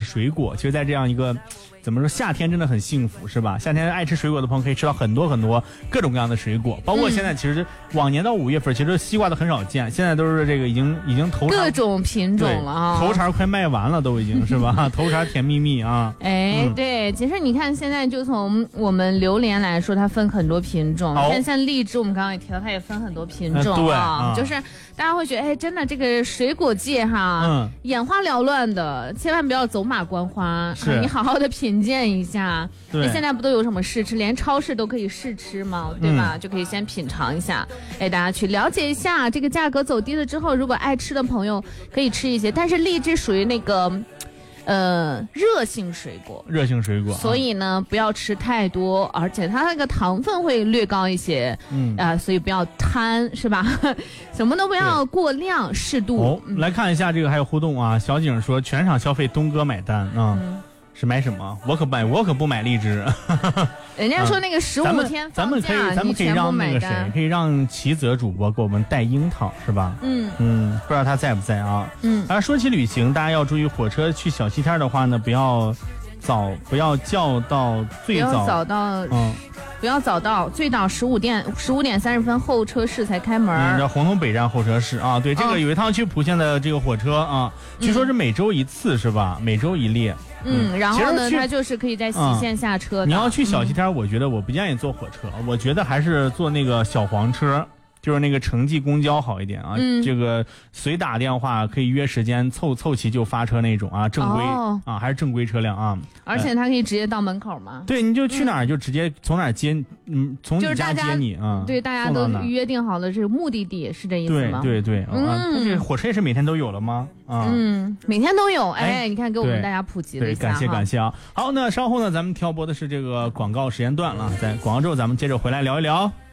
水果，其实在这样一个怎么说，夏天真的很幸福，是吧？夏天爱吃水果的朋友可以吃到很多很多各种各样的水果，包括现在其实往年到5月份，其实西瓜都很少见，现在都是这个已经头茬各种品种了啊， 头茬快卖完了都已经是吧？头茬甜蜜蜜啊！ 对，其实你看现在就从我们榴莲来说，它分很多品种，你看像荔枝，我们刚刚也提到，它也分很多品种啊，就是大家会觉得，真的这个水果界哈，眼花缭乱的，千万不要走马观花，你好好的品鉴一下。 对， 现在不都有什么试吃，连超市都可以试吃嘛，对吧？就可以先品尝一下，大家去了解一下。这个价格走低了之后，如果爱吃的朋友可以吃一些，但是荔枝属于那个热性水果，所以呢不要吃太多，而且它那个糖分会略高一些，所以不要贪，是吧？什么都不要过量，适度。 来看一下这个还有互动啊，小景说全场消费东哥买单啊。是买什么？我可不买荔枝。 人家说那个15天咱们可以让那个谁，可以让齐泽主播给我们带樱桃，是吧？不知道他在不在啊？说起旅行，大家要注意，火车去小西天的话呢，不要叫到最早，不要早到，最早15点30分候车室才开门。 叫红通北站候车室啊。对，这个有一趟去莆县的这个火车啊，据说是每周一次，是吧？每周一列。 然后呢，它就是可以在西线下车的。 你要去小西天，我觉得我不建议坐火车，我觉得还是坐那个小黄车。就是那个城际公交好一点啊，这个随打电话可以约时间凑齐就发车那种啊，正规啊，还是正规车辆啊。 而且它可以直接到门口吗？ 对，你就去哪儿就直接从哪儿接，从你家接你啊。 对，大家都约定好了这个目的地，是这意思吗？ 对，这火车也是每天都有了吗？ 每天都有。你看给我们大家普及了一下。 对，感谢啊。好，那稍后呢，咱们挑拨的是这个广告时间段了，在广告之后咱们接着回来聊一聊。